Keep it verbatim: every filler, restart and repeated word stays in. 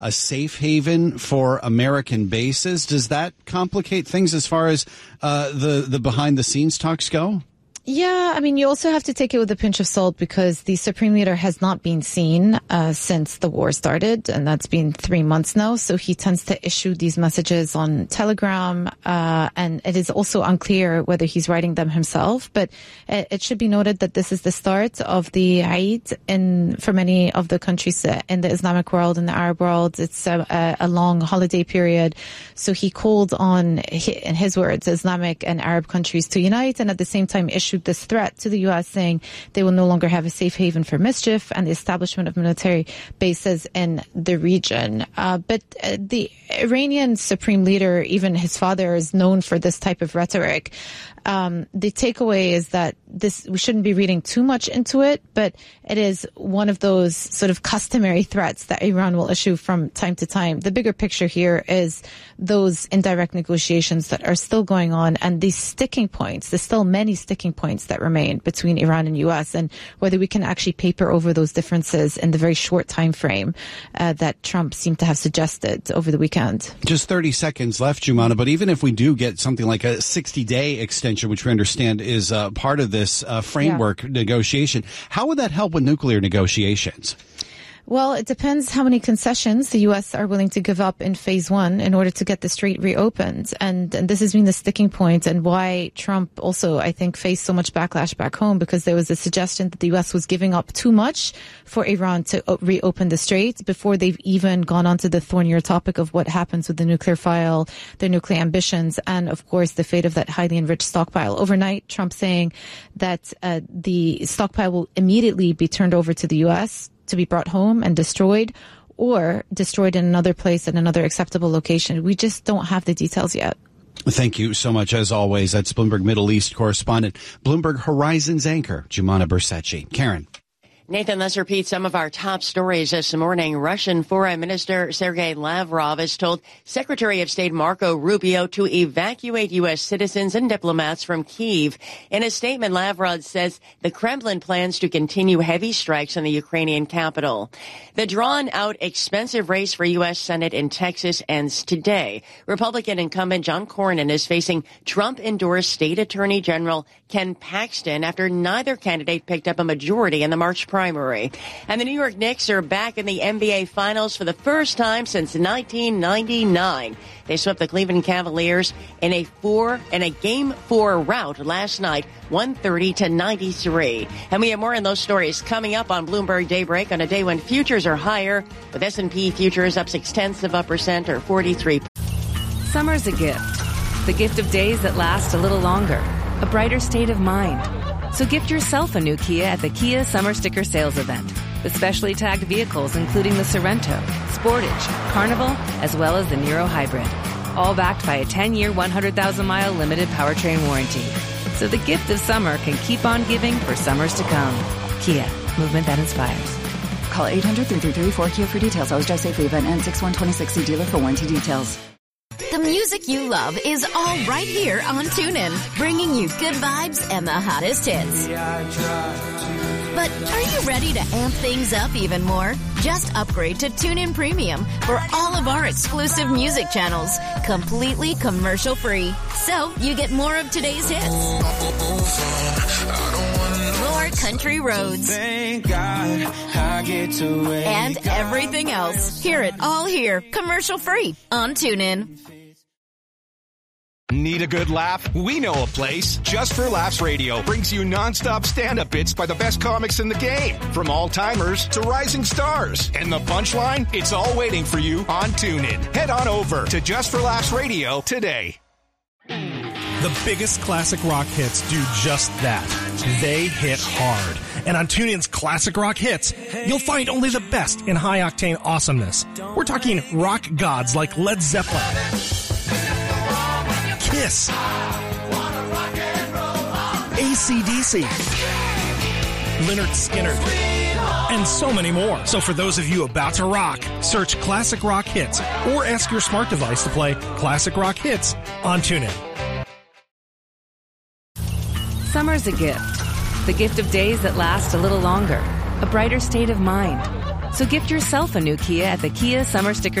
a safe haven for American bases. Does that complicate things as far as uh, the, the behind-the-scenes talks go? Yeah, I mean, you also have to take it with a pinch of salt because the Supreme Leader has not been seen uh, since the war started, and that's been three months now. So he tends to issue these messages on Telegram, uh, and it is also unclear whether he's writing them himself. But it, it should be noted that this is the start of the Eid in for many of the countries in the Islamic world and the Arab world. It's a, a long holiday period. So he called on, in his words, Islamic and Arab countries to unite, and at the same time issue this threat to the U S saying they will no longer have a safe haven for mischief and the establishment of military bases in the region. Uh, but uh, the Iranian Supreme Leader, even his father, is known for this type of rhetoric. Um, the takeaway is that this, we shouldn't be reading too much into it, but it is one of those sort of customary threats that Iran will issue from time to time. The bigger picture here is those indirect negotiations that are still going on and these sticking points. There's still many sticking points that remain between Iran and U S, and whether we can actually paper over those differences in the very short time frame uh, that Trump seemed to have suggested over the weekend. Just thirty seconds left, Jumana, but even if we do get something like a sixty-day extension, which we understand is uh, part of this uh, framework yeah. negotiation, how would that help with nuclear negotiations? Well, it depends how many concessions the U S are willing to give up in phase one in order to get the strait reopened. And, and this has been the sticking point and why Trump also, I think, faced so much backlash back home, because there was a suggestion that the U S was giving up too much for Iran to reopen the strait before they've even gone on to the thornier topic of what happens with the nuclear file, their nuclear ambitions, and, of course, the fate of that highly enriched stockpile. Overnight, Trump saying that uh, the stockpile will immediately be turned over to the U S to be brought home and destroyed, or destroyed in another place at another acceptable location. We just don't have the details yet. Thank you so much, as always. That's Bloomberg Middle East correspondent, Bloomberg Horizons anchor, Jumana Bercetche. Karen. Nathan, let's repeat some of our top stories this morning. Russian Foreign Minister Sergei Lavrov has told Secretary of State Marco Rubio to evacuate U S citizens and diplomats from Kyiv. In a statement, Lavrov says the Kremlin plans to continue heavy strikes on the Ukrainian capital. The drawn-out, expensive race for U S Senate in Texas ends today. Republican incumbent John Cornyn is facing Trump-endorsed State Attorney General Ken Paxton after neither candidate picked up a majority in the March primary. And the New York Knicks are back in the N B A Finals for the first time since nineteen ninety-nine. They swept the Cleveland Cavaliers in a four in a game four rout last night, one thirty to ninety-three. And we have more on those stories coming up on Bloomberg Daybreak on a day when futures are higher, with S and P futures up six tenths of a percent or forty-three. Summer's a gift. The gift of days that last a little longer. A brighter state of mind. So gift yourself a new Kia at the Kia Summer Sticker Sales Event. With specially tagged vehicles including the Sorrento, Sportage, Carnival, as well as the Niro Hybrid. All backed by a ten-year, one hundred thousand mile limited powertrain warranty. So the gift of summer can keep on giving for summers to come. Kia, movement that inspires. Call eight hundred, three three three, four K I A for details. Always drive safely. Event ends six one twenty-six. See dealer for warranty details. The music you love is all right here on TuneIn, bringing you good vibes and the hottest hits. But are you ready to amp things up even more? Just upgrade to TuneIn Premium for all of our exclusive music channels, completely commercial-free. So you get more of today's hits, more country roads, and everything else. Hear it all here, commercial-free on TuneIn. Need a good laugh? We know a place. Just for Laughs Radio brings you nonstop stand-up bits by the best comics in the game. From all-timers to rising stars. And the punchline? It's all waiting for you on TuneIn. Head on over to Just for Laughs Radio today. The biggest classic rock hits do just that. They hit hard. And on TuneIn's Classic Rock Hits, you'll find only the best in high-octane awesomeness. We're talking rock gods like Led Zeppelin, Kiss, A C D C, Lynyrd Skynyrd, and so many more. So for those of you about to rock, search Classic Rock Hits or ask your smart device to play Classic Rock Hits on TuneIn. Summer's a gift. The gift of days that last a little longer. A brighter state of mind. So gift yourself a new Kia at the Kia Summer Sticker